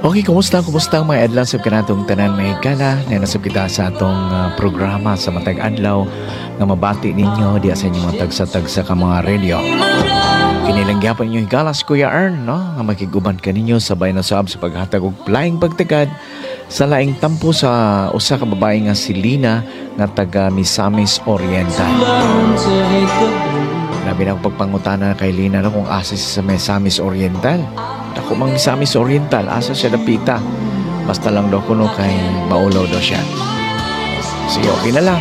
Okay, kumusta? Kumusta ang mga adlaw sa kanatong tanan may kala na nasab kita sa atong programa sa matag adlaw nga mabati ninyo diya sa inyong mga tagsa-tagsa ka mga radio. Kinilang gyapon ninyo higalas Kuya Ern, no? Nga makiguban ka ninyo sabay na sab sa paghatag og flying pagtagad sa laing tampo sa usa ka babae nga si Lina nga taga Misamis Oriental. Labi na akong pagpangutana kay Lina no, kung asa siya sa Misamis Oriental. Ako mang Misamis Oriental, asa siya dapita. Basta lang daw kuno kay maulaw daw siya. Sige, okay na lang.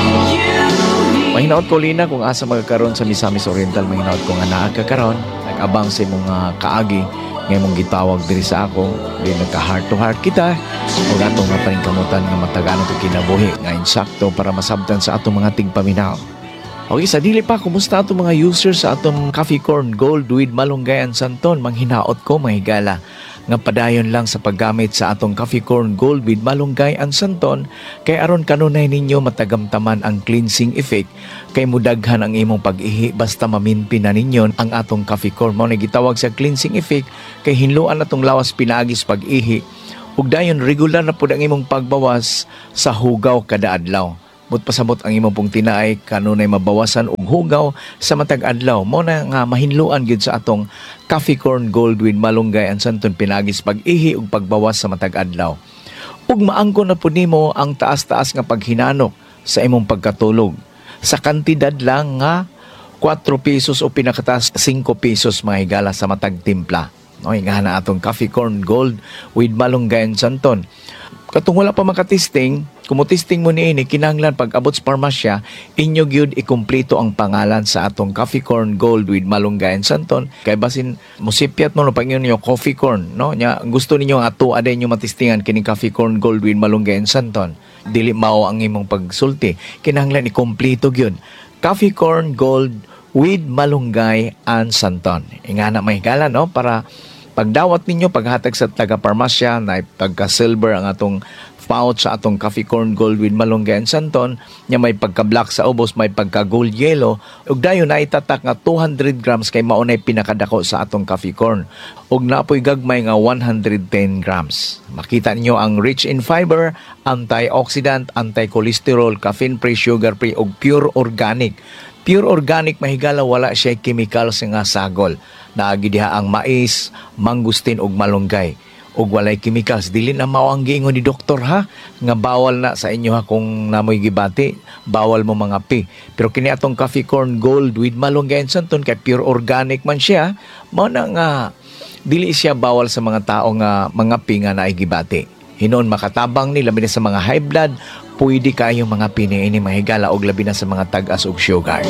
Mahinaot ko Lina kung asa magkakaroon sa Misamis Oriental. Mahinaot ko nga naagkakaroon. Nag-abang sa mga kaagi. Ngayon mong gitawag diri sa ako. Di nagka-heart to heart kita. O gatong nga paningkamutan nga matagano ito kinabuhi. Nga insakto para masabtan sa atong mga tigpaminaw. Okay, sa dili pa, kumusta itong mga users sa atong Coffee Corn Gold with Malunggay and Santon? Manghinaot ko, mahigala. Nga padayon lang sa paggamit sa atong Coffee Corn Gold with Malunggay and Santon, kay aron kanunay ninyo matagamtaman ang cleansing effect, kay mudaghan ang imong pag-ihi basta maminpin na ninyo ang atong Coffee Corn. Mo na gitawag sa cleansing effect, kay hinluan atong lawas pinagis pag-ihi, ug dayon regular na pud ang imong pagbawas sa hugaw kada adlaw. But pasabot ang imong pong tinaay kanunay mabawasan og hugaw sa matag adlaw. Mo na nga mahinluan gyud sa atong Coffee Corn Gold with Malunggay and Santon pinagis pag-ihi ug pagbawas sa matag adlaw. Ug maangkon na pud nimo ang taas-taas nga paghinanok sa imong pagkatulog. Sa kantidad lang nga 4 pesos o pinakataas 5 pesos mga higala sa matag timpla. No, nga na atong Coffee Corn Gold with Malunggay and Santon. Katong wala pa makatesting, kumutisting mo niini, kinahanglan pag abot sa parmasya, inyo gyud ikumpleto ang pangalan sa atong Coffee Corn Gold with Malunggay and Santon. Kay basin musipyat mo no pag inyo coffee corn, no? Nya gusto ninyo ato aday inyo matistingan kining Coffee Corn Gold with Malunggay and Santon. Dili mao ang imong pagsulti. Kinahanglan ikumpleto gyud. Coffee Corn Gold with Malunggay and Santon. Ingana mahigala no para pagdawat ninyo, paghatag sa taga-parmasya na pagka-silver ang atong pouch sa atong Coffee Corn Gold with Malunggay and Santon, nya may pagka-black sa ubos, may pagka-gold yellow, ug dayon na itatak nga 200 grams kay maunay pinakadako sa atong coffee corn. Ug napoy gagmay nga 110 grams. Makita ninyo ang rich in fiber, antioxidant, anti-cholesterol, caffeine-free, sugar-free, ug pure organic. Pure organic mahigala wala siya chemicals nga sagol. Naagi diha ang mais, mangustin ug malunggay. Ug walay chemicals, dili na mao ang giingon ni doktor ha nga bawal na sa inyo ha kung namoy gibati, bawal mo mga pi. Pero kini atong Coffee Corn Gold with Malunggay and Santon kay pure organic man siya, mao na nga dili siya bawal sa mga tao nga mga pi nga naay gibati. Hinon makatabang ni labi na sa mga high blood, pwede kayo mga piniini mahigala og labi na sa mga tagas og sugar.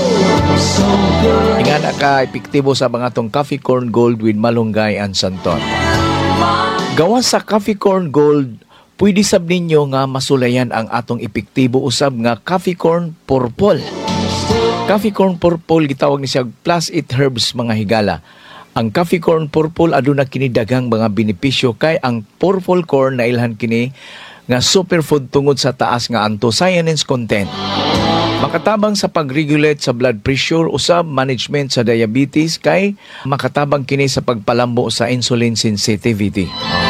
Ingana ka epektibo sa mga tong Coffee Corn Gold with Malunggay and Santon. Gawas sa Coffee Corn Gold, pwede sab ninyo nga masulayan ang atong epektibo usab nga Coffee Corn Purple. Coffee Corn Purple gitawag ni siya plus 8 herbs mga higala. Ang Coffee Corn Purple aduna kini daghang mga benepisyo kay ang purple corn na ilhan kini nga superfood tungod sa taas nga anthocyanins content. Makatabang sa pag-regulate sa blood pressure usab management sa diabetes kay makatabang kini sa pagpalambo sa insulin sensitivity.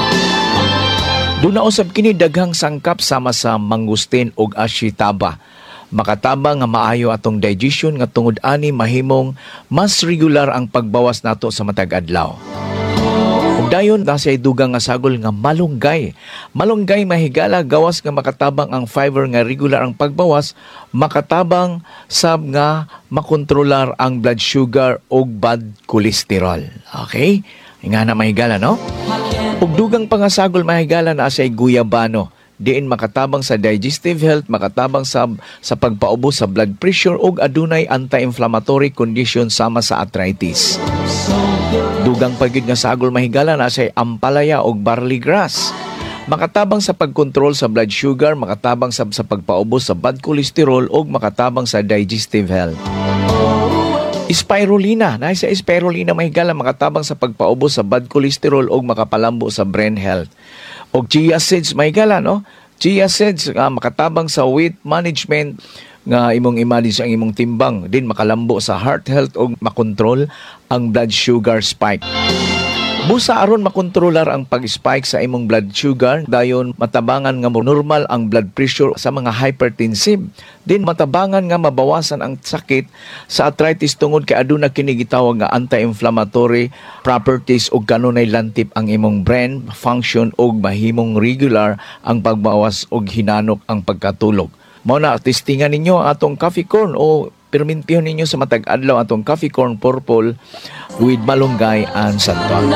Duna usab kini daghang sangkap sama sa mangustin ug ashitaba. Makatabang nga maayo atong digestion nga tungod ani mahimong mas regular ang pagbawas nato sa matag adlaw. Ug dayon nasay dugang nga sagol nga malunggay. Malunggay mahigala gawas nga makatabang ang fiber nga regular ang pagbawas, makatabang sab nga makontrolar ang blood sugar ug bad cholesterol. Okay? Nga na mahigala no? Ug dugang pangasagol mahigala na asay guyabano. Diin makatabang sa digestive health, makatabang sa pagpaubos sa blood pressure ug adunay anti-inflammatory condition sama sa arthritis. Dugang pagyud nga sagol mahigala na say ampalaya ug barley grass. Makatabang sa pagkontrol sa blood sugar, makatabang sa pagpaubos sa bad cholesterol ug makatabang sa digestive health. Spirulina, na sa spirulina mahigala makatabang sa pagpaubos sa bad cholesterol ug makapalambo sa brain health. Og chia seeds mahigala no? Chia seeds makatabang sa weight management nga imong i-manage ang imong timbang, din makalambo sa heart health ug makontrol ang blood sugar spike. Busa aron makontrolar ang pag-spike sa imong blood sugar, dayon matabangan nga mo normal ang blood pressure sa mga hypertensive. Din matabangan nga mabawasan ang sakit sa arthritis tungod kay aduna kini gitawag nga anti-inflammatory properties ug kanunay lantip ang imong brain function ug mahimong regular ang pagbawas ug hinanok ang pagkatulog. Mao na testingan ninyo ang atong coffee corn o permintihon ninyo sa matag adlaw atong coffee corn purple with malunggay and santon.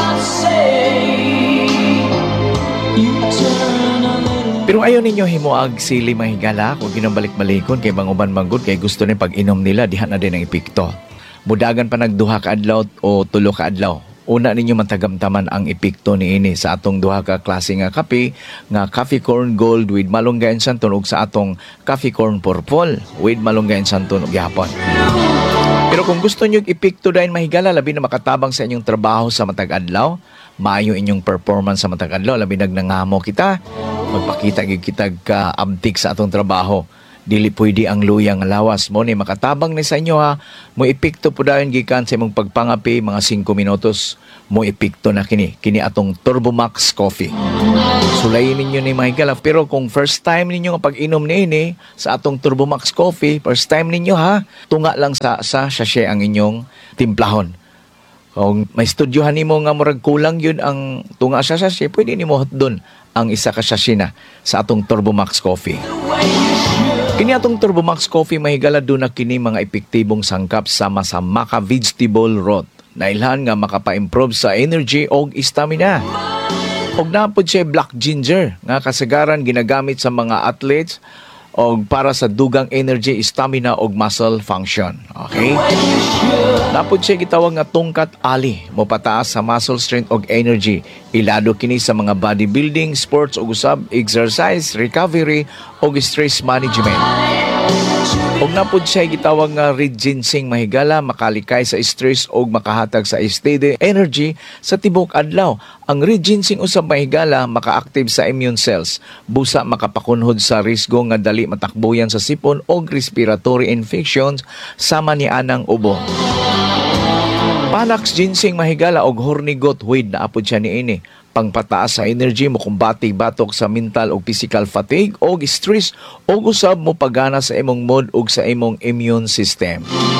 Pero ayaw ninyo himuag sili mahigala kung ginambalik-balikon kay banguban manggod kay gusto ni pag-inom nila diha na din ang epekto. Mudagan pa nagduha ka adlaw o tulo ka adlaw. Una ninyo matagamtaman ang epekto niini sa atong duha ka klase nga kape nga coffee corn gold with malunggay and santon ug sa atong coffee corn purple with malunggay and santon ug gihapon. Pero kung gusto niyo epekto dayon mahigala labi na makatabang sa inyong trabaho sa matag adlaw, maayo inyong performance sa matag adlaw labi nagnangamo kita, magpakita gyud kita ka abtik sa atong trabaho. Dili pwede ang luyang lawas mo ni makatabang ni sa inyo ha. Mo epekto po dayon gikan sa imong pagpangapi mga 5 minutos. Mo epekto na kini atong Turbo Max Coffee. Sulayin ninyo ni mahigala pero kung first time ninyo nga pag-inom niini sa atong Turbo Max Coffee, first time ninyo ha, tunga lang sa sachet ang inyong timplahon. Kung may studyohan nimo nga murag kulang yun ang tunga sa sachet, pwede nimo hotdon ang isa ka sachet na sa atong Turbo Max Coffee. Kini atong Turbo Max Coffee mahigala doon na kini mga epektibong sangkap sama sa maca vegetable broth na ilhan nga makapa-improve sa energy o stamina. Og napod siya black ginger nga kasagaran ginagamit sa mga athletes og para sa dugang energy, stamina og muscle function. Okay? Napod siya gitawag nga tungkat ali, mopataas sa muscle strength og energy. Ilado kini sa mga bodybuilding, sports ug usab exercise, recovery og stress management. Og napod siya gitawag nga red ginseng mahigala, makalikay sa stress og makahatag sa steady energy sa tibok adlaw. Ang red ginseng usab mahigala maka-active sa immune cells, busa makapakunhod sa risgo nga dali matakbuyan sa sipon og respiratory infections sama ni anang ubo. Panax ginseng mahigala og hornigot weed na apod siya niini. Pangpataas sa energy mo kumbati batok sa mental o physical fatigue o stress o usab mo pagana sa imong mood o sa imong immune system.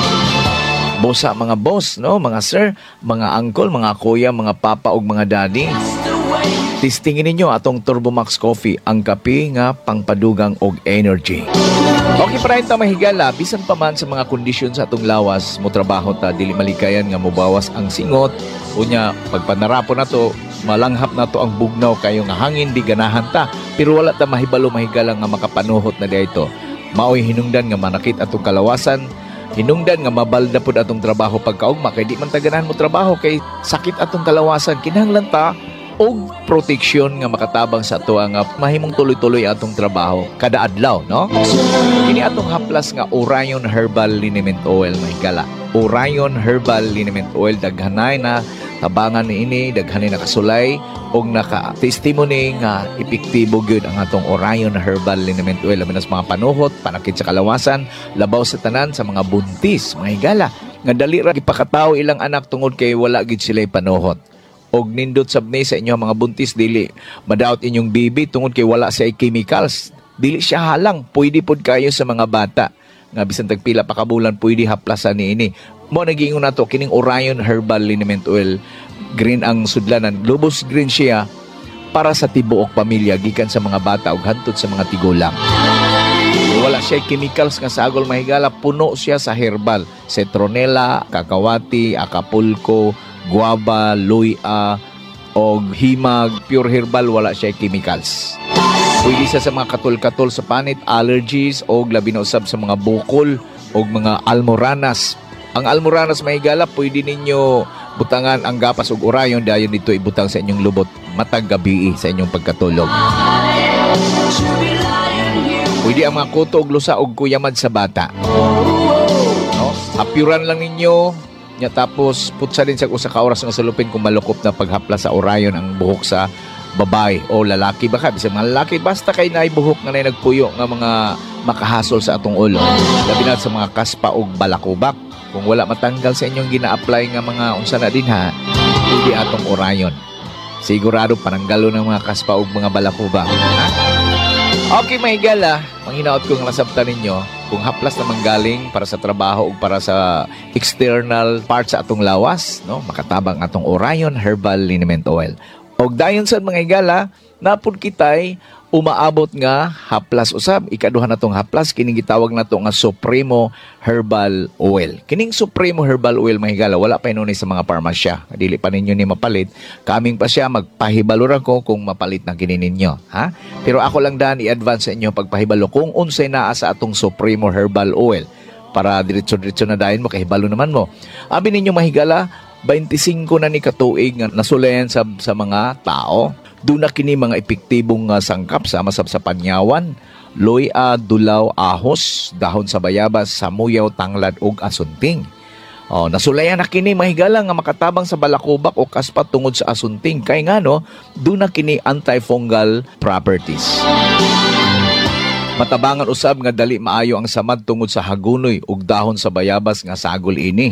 Bosa mga boss, no, mga sir, mga uncle, mga kuya, mga papa o mga daddy. Testingin ninyo atong Turbo Max Coffee, ang kape nga pangpadugang og energy. Okay pa rin ta mahigala, bisan pa man sa mga kondisyon sa atong lawas, mo trabaho ta, dili malikayan nga mobawas ang singot. Unya, pagpanarapo na to, malanghap na to ang bugnaw kayo nga hangin, di ganahan ta. Pero wala ta mahibalo mahigala nga makapanuhot na dito. Maoy hinungdan nga manakit atong kalawasan, hinungdan nga mabalda pud atong trabaho pagkaugma, kay di man taganahan mo trabaho, kay sakit atong kalawasan, kinahanglan ta og proteksyon nga makatabang sa ato nga mahimong tuloy-tuloy atong trabaho kada adlaw, no? Kini atong haplas nga Orion Herbal Liniment Oil mahigala. Orion Herbal Liniment Oil daghanay na tabangan niini, daghanay na kasulay og naka-testimony nga epektibo gyud ang atong Orion Herbal Liniment Oil labi na sa mga panuhot, panakit sa kalawasan, labaw sa tanan sa mga buntis mahigala nga dali ra gipakataw ilang anak tungod kay wala gid sila panuhot. Og nindot sabni sa inyo mga buntis dili madaot inyong baby tungod kay wala siya chemicals, dili siya halang, pwede pod kayo sa mga bata nga bisan tagpila pa ka bulan pwede haplasan niini. Mo nagiingon nato kining Orion Herbal Liniment Oil, green ang sudlanan, lubos green siya para sa tibuok pamilya gikan sa mga bata ug hantod sa mga tigulang. Wala siya chemicals nga sagol mahigala, puno siya sa herbal, citronella, kakawati, acapulco, guava, luya, o himag, pure herbal, wala siya chemicals. Pwede siya sa mga katol-katol sa panit, allergies, o labi na usab sa mga bukol, o mga almoranas. Ang almoranas mahigala, pwede ninyo butangan ang gapas o Orion, dayon dito ibutang sa inyong lubot matag gabi sa inyong pagkatulog. Pwede ang mga kuto og lusa og kuyamad sa bata. No? Apyuran lang ninyo. Nya tapos putsa din sa usa ka oras nga salupin kung malukop na paghapla sa Orion ang buhok sa babae o lalaki baka bisan mga lalaki basta kay naay buhok nga nay nagpuyo nga mga makahasol sa atong ulo labi na sa mga kaspa og balakubak kung wala matanggal sa inyong gina-apply nga mga unsa na din ha, hindi atong orayon. Sigurado pananggalo ng mga kaspa ug mga balakuba. Ha? Okay, mga higala, manghinaot kong nasabtan ninyo kung haplas naman galing para sa trabaho o para sa external parts sa atong lawas, no? Makatabang atong Orion Herbal Liniment Oil. Og dayon sa mga higala, napud kitay umaabot nga haplas usab. Ikaduha na tong haplas, kining gitawag na to nga Supremo Herbal Oil. Kining Supremo Herbal Oil, mga higala, wala pa inunay sa mga parmasya. Dili pa ninyo ni mapalit. Kaming pa siya, magpahibalor ako kung mapalit na kini ninyo. Ha? Pero ako lang daan i-advance sa inyo pagpahibalo kung unsay naa sa atong Supremo Herbal Oil. Para diretso-diretso na dahin mo, kahibalo naman mo. Abi ninyo, mga higala, 25 na ni katuig nga nasulayan sa mga tao. Doon na kini mga epektibong sangkap sama sa panyawan, loya, dulaw, ahos, dahon sa bayabas, samuyaw, tanglad ug asunting. Nasulayan na kini mahigala nga makatabang sa balakubak o kaspat tungod sa asunting kay ngano doon na kini antifungal properties. Matabangan usab nga dali maayo ang samad tungod sa hagunoy ug dahon sa bayabas nga sagol ini.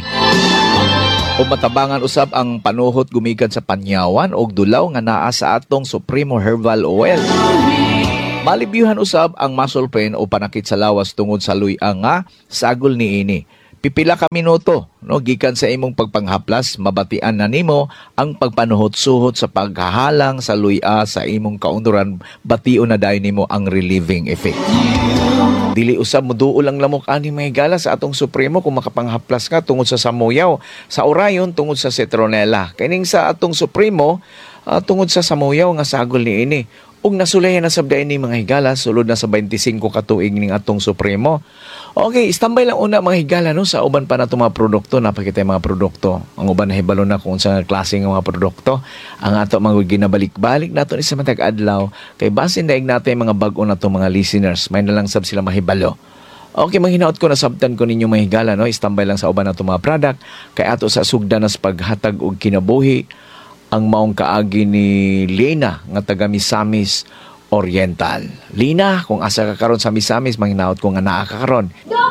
O matabangan usab ang panuhot gumikan sa panyawan o dulaw nga naa sa atong Supremo Herbal Oil. Malibyuhan usab ang muscle pain o panakit sa lawas tungod sa luya nga sagol niini. Pipila ka minuto, no, gikan sa imong pagpanghaplas, mabatian na nimo ang pagpanuhot-suhot sa paghahalang sa luya sa imong kaunduran, bation na dayon nimo ang relieving effect. Dili usab mo duol lang lamok ani may gala sa atong Supremo kung makapanghaplas ka tungod sa samuyaw, sa Orion tungod sa citronella. Kining sa atong Supremo tungod sa samuyaw nga sagol niini. Ug nasulayan na sabday ni mga higala sulod na sa 25 katuig ning atong Supremo. Okay, standby lang una mga higala no sa uban pa nato mga produkto, napakita mga produkto. Ang uban nahibalo na kung sa klase nga mga produkto. Ang ato mga ginabalik-balik nato ni sa matag adlaw kay basin daig nato yung mga bag-o nato mga listeners. May na lang sab sila mahibalo. Okay, manghinaot ko na sabtan ko ninyo mga higala no, standby lang sa uban nato mga product kay ato sa sugdanas paghatag og kinabuhi ang maong kaagi ni Lena nga taga Misamis Oriental. Lina, kung asa ka karon sa Misamis, manghinaot ko nga naa ka karon.